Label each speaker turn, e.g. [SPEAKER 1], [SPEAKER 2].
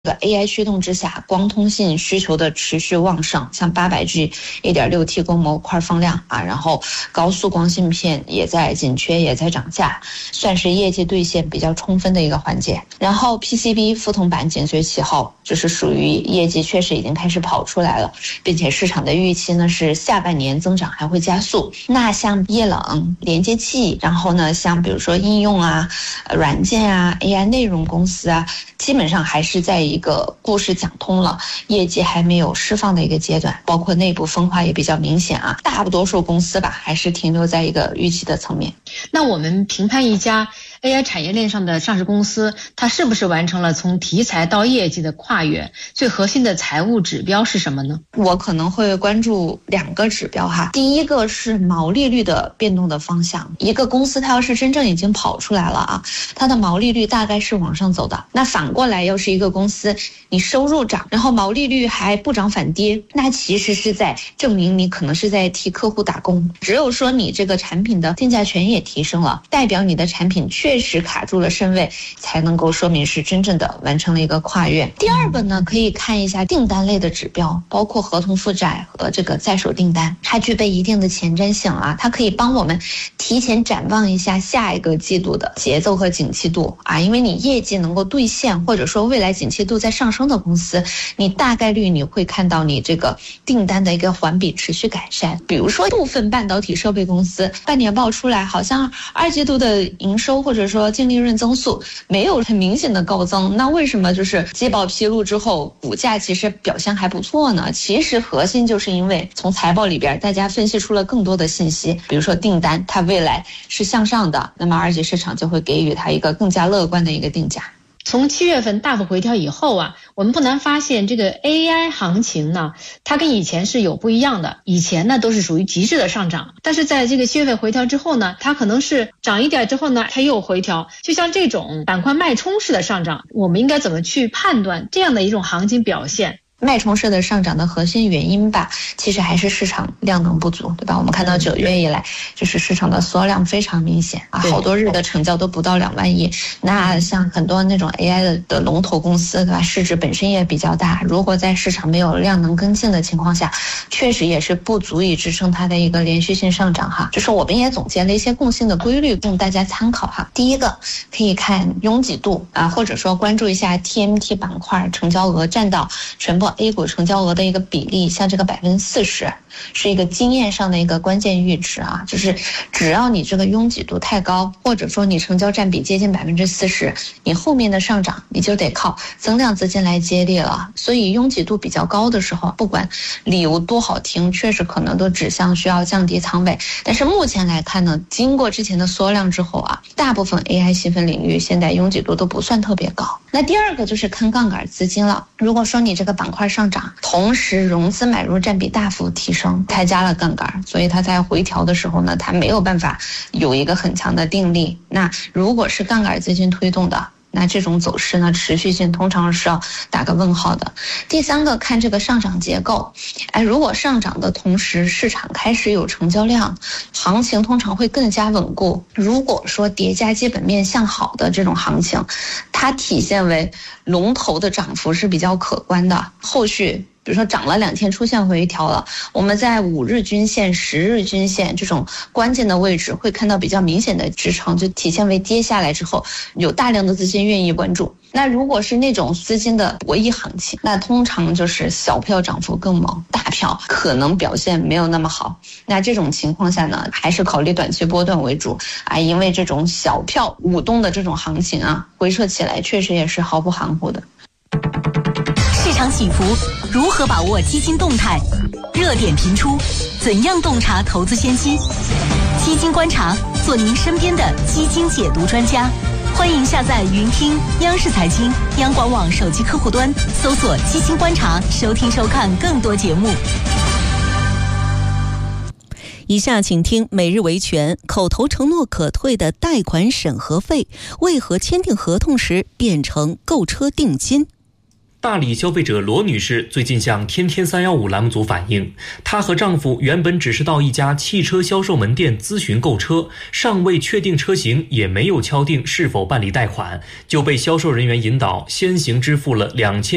[SPEAKER 1] AI 驱动之下，光通信需求的持续旺盛，像 800G 1.6T 共模块放量啊，然后高速光芯片也在紧缺，也在涨价，算是业绩兑现比较充分的一个环节。然后 PCB 覆铜板紧随其后，就是属于业绩确实已经开始跑出来了，并且市场的预期呢是下半年增长还会加速。那像液冷、连接器，然后呢像比如说应用啊、软件啊、AI 内容公司啊，基本上还是在一个故事讲通了，业绩还没有释放的一个阶段，包括内部分化也比较明显啊。大多数公司吧，还是停留在一个预期的层面。
[SPEAKER 2] 那我们评判一家 AI 产业链上的上市公司，它是不是完成了从题材到业绩的跨越？最核心的财务指标是什么呢？
[SPEAKER 1] 我可能会关注2个指标哈。第一个是毛利率的变动的方向。一个公司它要是真正已经跑出来了啊，它的毛利率大概是往上走的。那反过来，要是一个公司你收入涨，然后毛利率还不涨反跌，那其实是在证明你可能是在替客户打工。只有说你这个产品的定价权也提升了，代表你的产品确实卡住了身位，才能够说明是真正的完成了一个跨越。第二个呢，可以看一下订单类的指标，包括合同负债和这个在手订单，它具备一定的前瞻性啊，它可以帮我们提前展望一下下一个季度的节奏和景气度啊，因为你业绩能够兑现，或者说未来景气度在上升的公司，你大概率你会看到你这个订单的一个环比持续改善。比如说部分半导体设备公司半年报出来，好像2季度的营收或者说净利润增速没有很明显的高增，那为什么就是季报披露之后股价其实表现还不错呢？其实核心就是因为从财报里边大家分析出了更多的信息，比如说订单它未来是向上的，那么二级市场就会给予它一个更加乐观的一个定价。
[SPEAKER 2] 从7月份大幅回调以后啊，我们不难发现这个 AI 行情呢，它跟以前是有不一样的。以前呢都是属于极致的上涨，但是在这个7月份回调之后呢，它可能是涨一点之后呢，它又回调。就像这种板块脉冲式的上涨，我们应该怎么去判断这样的一种行情表现？
[SPEAKER 1] 脉冲式的上涨的核心原因吧，其实还是市场量能不足，对吧？我们看到9月以来，就是市场的缩量非常明显啊，好多日的成交都不到2万亿。那像很多那种 AI 的龙头公司，对吧？市值本身也比较大，如果在市场没有量能跟进的情况下，确实也是不足以支撑它的一个连续性上涨哈。就是我们也总结了一些共性的规律供大家参考哈。第一个可以看拥挤度啊，或者说关注一下 TMT 板块成交额占到全部A 股成交额的一个比例，像这个40%是一个经验上的一个关键阈值啊，就是只要你这个拥挤度太高，或者说你成交占比接近40%，你后面的上涨你就得靠增量资金来接力了。所以拥挤度比较高的时候，不管理由多好听，确实可能都指向需要降低仓位。但是目前来看呢，经过之前的缩量之后啊，大部分 AI 细分领域现在拥挤度都不算特别高。那第二个就是看杠杆资金了。如果说你这个板块上涨，同时融资买入占比大幅提升，它加了杠杆，所以它在回调的时候呢，它没有办法有一个很强的定力。那如果是杠杆资金推动的，那这种走势呢，持续性通常是要打个问号的。第三个看这个上涨结构，如果上涨的同时市场开始有成交量，行情通常会更加稳固。如果说叠加基本面向好的这种行情，它体现为龙头的涨幅是比较可观的，后续比如说涨了2天出现回调了，我们在5日均线、10日均线这种关键的位置会看到比较明显的支撑，就体现为跌下来之后有大量的资金愿意关注。那如果是那种资金的博弈行情，那通常就是小票涨幅更猛，大票可能表现没有那么好。那这种情况下呢，还是考虑短期波段为主啊，因为这种小票舞动的这种行情啊，回撤起来确实也是毫不含糊的。
[SPEAKER 3] 市场起伏，如何把握基金动态？热点频出，怎样洞察投资先机？基金观察，做您身边的基金解读专家。欢迎下载云听央视财经、央广网手机客户端，搜索基金观察，收听收看更多节目。
[SPEAKER 4] 以下请听每日维权：口头承诺可退的贷款审核费，为何签订合同时变成购车定金？
[SPEAKER 5] 大理消费者罗女士最近向天天315栏目组反映，她和丈夫原本只是到一家汽车销售门店咨询购车，尚未确定车型，也没有敲定是否办理贷款，就被销售人员引导先行支付了2000